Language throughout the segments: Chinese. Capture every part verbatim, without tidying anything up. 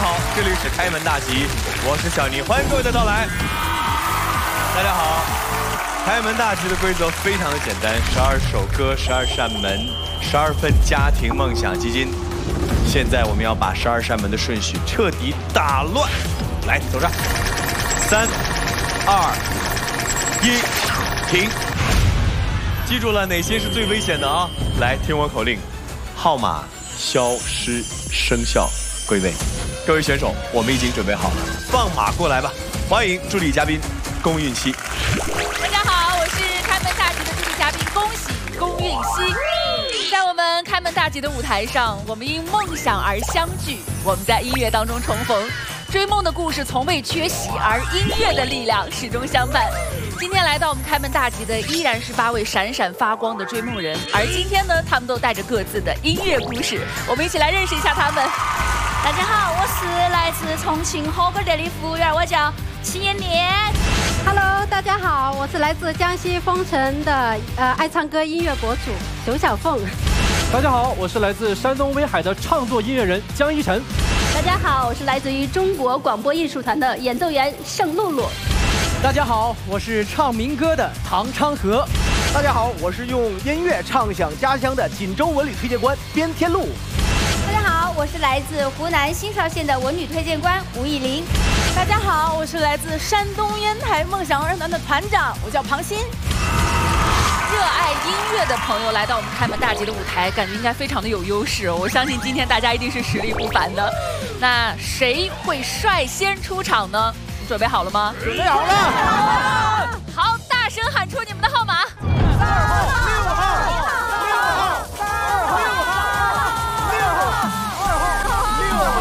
好，这里是开门大吉，我是小尼，欢迎各位的到来。大家好，开门大吉的规则非常的简单，十二首歌，十二扇门，十二份家庭梦想基金。现在我们要把十二扇门的顺序彻底打乱。来，走着，三、二、一，停。记住了哪些是最危险的啊？来，听我口令，号码消失生效归位。各位选手，我们已经准备好了，放马过来吧！欢迎助理嘉宾龚韵希。 大家好，我是开门大吉的助理嘉宾，恭喜龚韵希。在我们开门大吉的舞台上，我们因梦想而相聚，我们在音乐当中重逢。追梦的故事从未缺席，而音乐的力量始终相伴。今天来到我们开门大吉的依然是八位闪闪发光的追梦人，而今天呢，他们都带着各自的音乐故事，我们一起来认识一下他们。 大家好，我是来自重庆火锅店的服务员，我叫齐妍妍。 Hello， 大家好，我是来自江西丰城的呃爱唱歌音乐博主熊小凤。 大家好，我是来自山东威海的创作音乐人江一晨。 大家好，我是来自于中国广播艺术团的演奏员盛露露。 大家好，我是唱民歌的唐昌河。 大家好，我是用音乐唱响家乡的锦州文旅推荐官边天路。 大家好，我是来自湖南新邵县的文旅推荐官吴艺林。 大家好，我是来自山东烟台梦想儿童团的团长，我叫庞鑫。热爱音乐的朋友来到我们开门大吉的舞台，感觉应该非常的有优势。我相信今天大家一定是实力不凡的。那谁会率先出场呢？你准备好了吗？ 准备好了。 好，大声喊出你们的号码。 三号、六号、六号、三号、六号、六号、二号、六号、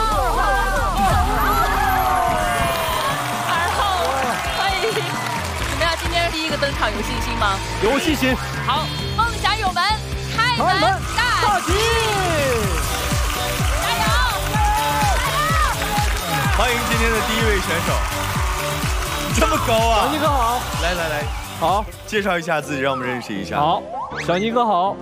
二号，欢迎！怎么样？今天第一个登场有信心吗？ 有信心。 好，梦想有门，开门大吉！加油！ 欢迎今天的第一位选手，这么高啊！ 小尼哥好， 来来来， 好， 介绍一下自己，让我们认识一下。 好，小尼哥好。